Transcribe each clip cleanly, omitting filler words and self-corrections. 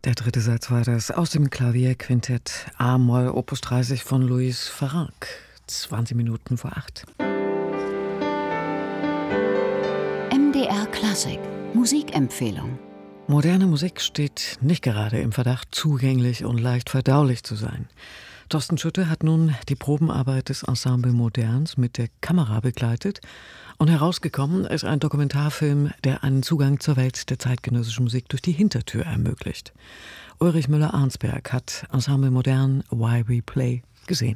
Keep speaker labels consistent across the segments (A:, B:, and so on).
A: Der dritte Satz war das aus dem Klavierquintett A-Moll Opus 30 von Louis Farrenc. 20 Minuten vor 8.
B: MDR Klassik Musikempfehlung.
A: Moderne Musik steht nicht gerade im Verdacht, zugänglich und leicht verdaulich zu sein. Thorsten Schütte hat nun die Probenarbeit des Ensemble Moderns mit der Kamera begleitet und herausgekommen ist ein Dokumentarfilm, der einen Zugang zur Welt der zeitgenössischen Musik durch die Hintertür ermöglicht. Ulrich Müller-Arnsberg hat Ensemble Modern Why We Play gesehen.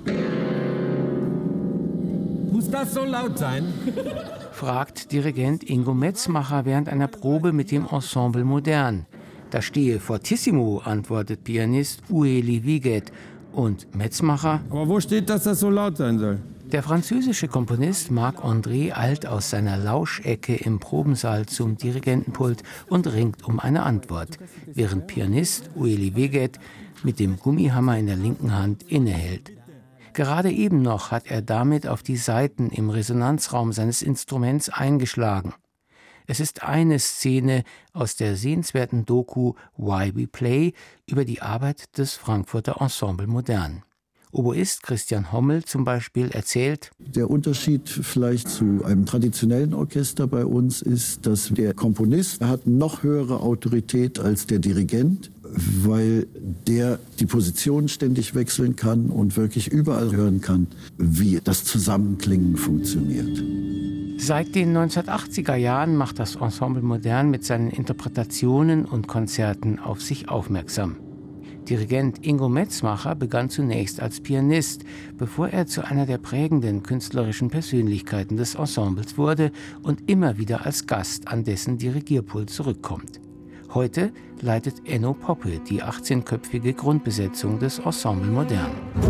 C: Muss das so laut sein?
D: Fragt Dirigent Ingo Metzmacher während einer Probe mit dem Ensemble Modern. Da stehe fortissimo, antwortet Pianist Ueli Viget. Und Metzmacher:
C: Aber wo steht, dass das so laut sein soll?
D: Der französische Komponist Marc-André eilt aus seiner Lauschecke im Probensaal zum Dirigentenpult und ringt um eine Antwort, während Pianist Ueli Viget mit dem Gummihammer in der linken Hand innehält. Gerade eben noch hat er damit auf die Saiten im Resonanzraum seines Instruments eingeschlagen. Es ist eine Szene aus der sehenswerten Doku Why We Play über die Arbeit des Frankfurter Ensemble Modern. Oboist Christian Hommel zum Beispiel erzählt:
E: Der Unterschied vielleicht zu einem traditionellen Orchester bei uns ist, dass der Komponist hat noch höhere Autorität als der Dirigent, weil der die Position ständig wechseln kann und wirklich überall hören kann, wie das Zusammenklingen funktioniert.
D: Seit den 1980er Jahren macht das Ensemble Modern mit seinen Interpretationen und Konzerten auf sich aufmerksam. Dirigent Ingo Metzmacher begann zunächst als Pianist, bevor er zu einer der prägenden künstlerischen Persönlichkeiten des Ensembles wurde und immer wieder als Gast an dessen Dirigierpult zurückkommt. Heute leitet Enno Poppe die 18-köpfige Grundbesetzung des Ensemble Modern.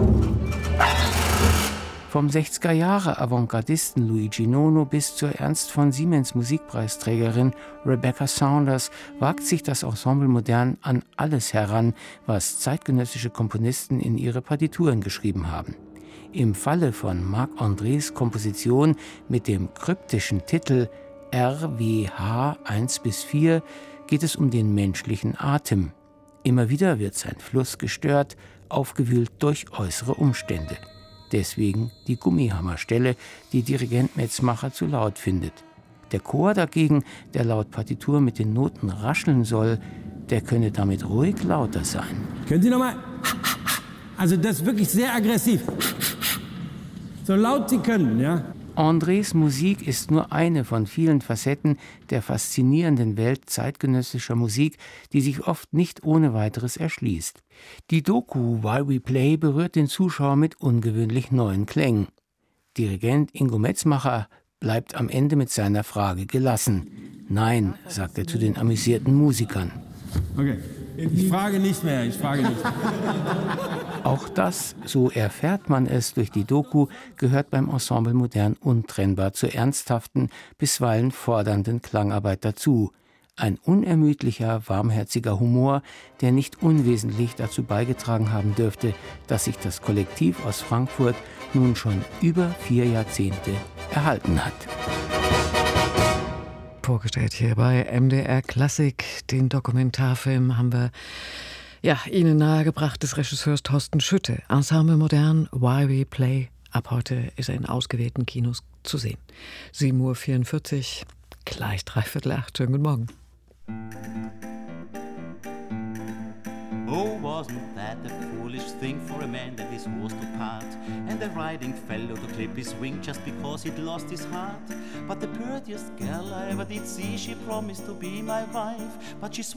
D: Vom 60er-Jahre-Avantgardisten Luigi Nono bis zur Ernst von Siemens Musikpreisträgerin Rebecca Saunders wagt sich das Ensemble Modern an alles heran, was zeitgenössische Komponisten in ihre Partituren geschrieben haben. Im Falle von Marc-Andrés Komposition mit dem kryptischen Titel RWH 1-4 geht es um den menschlichen Atem. Immer wieder wird sein Fluss gestört, aufgewühlt durch äußere Umstände. Deswegen die Gummihammerstelle, die Dirigent Metzmacher zu laut findet. Der Chor dagegen, der laut Partitur mit den Noten rascheln soll, der könne damit ruhig lauter sein.
C: Können Sie nochmal? Also das ist wirklich sehr aggressiv. So laut Sie können, ja?
D: Andrés Musik ist nur eine von vielen Facetten der faszinierenden Welt zeitgenössischer Musik, die sich oft nicht ohne weiteres erschließt. Die Doku Why We Play berührt den Zuschauer mit ungewöhnlich neuen Klängen. Dirigent Ingo Metzmacher bleibt am Ende mit seiner Frage gelassen. Nein, sagt er zu den amüsierten Musikern.
C: Okay, ich frage nicht mehr,
D: Auch das, so erfährt man es durch die Doku, gehört beim Ensemble Modern untrennbar zur ernsthaften, bisweilen fordernden Klangarbeit dazu. Ein unermüdlicher, warmherziger Humor, der nicht unwesentlich dazu beigetragen haben dürfte, dass sich das Kollektiv aus Frankfurt nun schon über 4 Jahrzehnte erhalten hat.
A: Vorgestellt hier bei MDR Klassik. Den Dokumentarfilm haben wir Ihnen nahegebracht des Regisseurs Thorsten Schütte. Ensemble Modern Why We Play. Ab heute ist er in ausgewählten Kinos zu sehen. 7:44 Uhr, gleich 7:45. Schönen guten Morgen.
F: Oh, wasn't that a foolish thing for a man that his horse to part, and the riding fellow to clip his wing just because he'd lost his heart? But the prettiest girl I ever did see, she promised to be my wife, but she